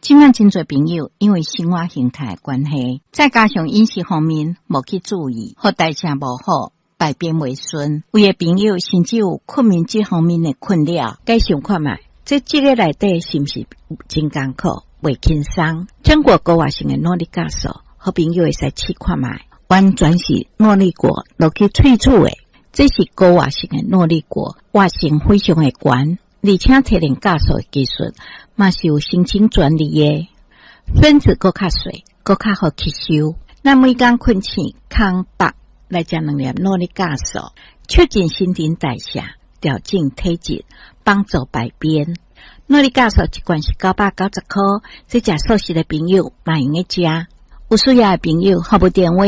今晚真侪朋友因为生活形态的关系，再加上饮食方面无去注意，或代谢无好，排便未顺，有的朋友甚至有困眠这方面的困扰，该想看卖，这个内底是不是真艰苦，未轻松？中国高活性的诺丽咖素，好朋友会使试看卖，完全是诺丽果落去萃取的，这是高活性的诺丽果，活性非常的高。而且提炼酵素的技术嘛是有申请专利的，分子更较细，更较好吸收。那每天困醒空腹来食2粒诺丽酵素，促进新陈代谢，调整体质，帮助排便。诺丽酵素一罐是990块，这食素食的朋友嘛用得食。有需要的朋友，号码电话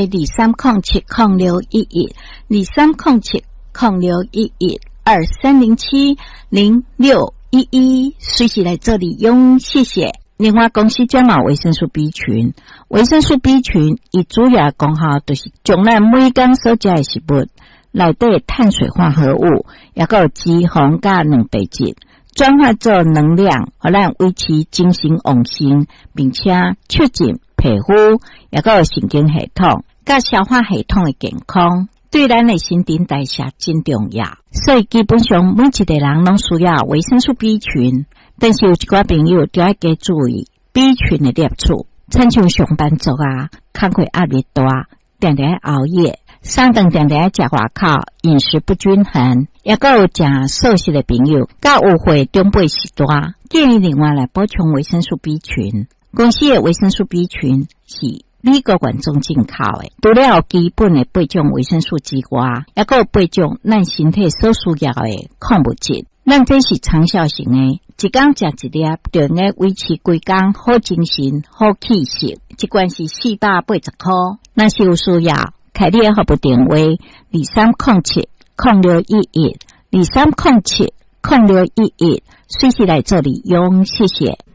2307061123070611，随时来这里用，谢谢。另外，公司加码维生素 B 群，维生素 B 群伊主要功效就是将咱每天所食的食物内底碳水化合物，也有脂肪甲蛋白质，转化做能量，互咱维持精神旺盛，并且促进皮肤，也有神经系统甲消化系统的健康。对咱的新陈代谢真重要，所以基本上每一个人拢需要维生素 B 群，但是有一寡朋友就要加注意 B 群的摄取，亲像上班族啊，工作压力大，常常熬夜，三顿常常食外口，饮食不均衡，也有食素食的朋友，甲有会中辈时段，建议另外来补充维生素 B 群。公司的维生素 B 群是美国原装进口的，除了有基本的8种维生素之外，也有8种咱身体所需要的矿物质。咱这是长效型的，一天食1粒，就能够维持规天好精神、好气色。一罐是480块，若是有需要，开你的号码电话2307061123070611，随时来这里用，谢谢。